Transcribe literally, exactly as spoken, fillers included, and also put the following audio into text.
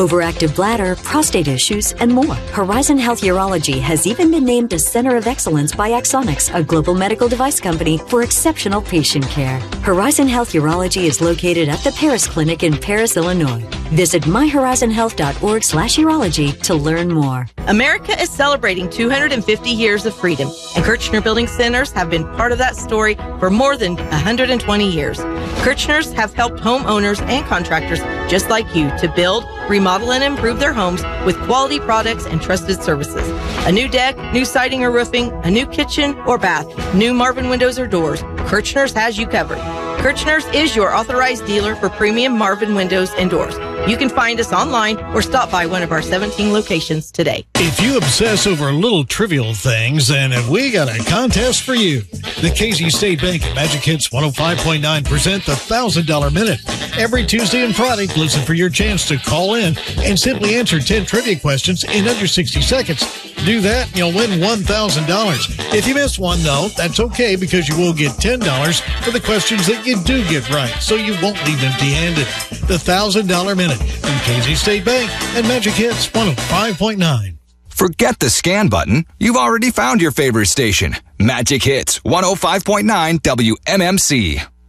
overactive bladder, prostate issues, and more. Horizon Health Urology has even been named a Center of Excellence by Axonics, a global medical device company, for exceptional patient care. Horizon Health Urology is located at the Paris Clinic in Paris, Illinois. Visit my horizon health dot org slash urology to learn more. America is celebrating two hundred fifty years of freedom, and Kirchner Building Centers have been part of that story for more than one hundred twenty years. Kirchners have helped homeowners and contractors just like you to build, remodel, and improve their homes with quality products and trusted services. A new deck, new siding or roofing, a new kitchen or bath, new Marvin windows or doors, Kirchners has you covered. Kirchners is your authorized dealer for premium Marvin windows and doors. You can find us online or stop by one of our seventeen locations today. If you obsess over little trivial things, then have we got a contest for you. The Casey State Bank and Magic Hits one oh five point nine present the one thousand dollars Minute. Every Tuesday and Friday, listen for your chance to call in and simply answer ten trivia questions in under sixty seconds. Do that, and you'll win one thousand dollars. If you miss one, though, that's okay because you will get ten dollars for the questions that you do get right, so you won't leave empty-handed. The one thousand dollars Minute from Casey State Bank and Magic Hits one oh five point nine. Forget the scan button. You've already found your favorite station. Magic Hits one oh five point nine W M M C.